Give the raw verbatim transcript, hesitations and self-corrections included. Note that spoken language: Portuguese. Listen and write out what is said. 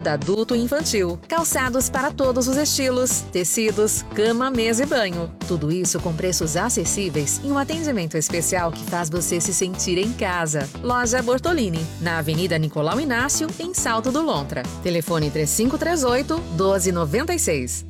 moda adulto e infantil, calçados para todos os estilos, tecidos, cama, mesa e banho. Tudo isso com preços acessíveis e um atendimento especial que faz você se sentir em casa. Loja Bortolini, na Avenida Nicolau Inácio, em Salto do Lontra. Telefone três cinco três oito, um dois nove seis.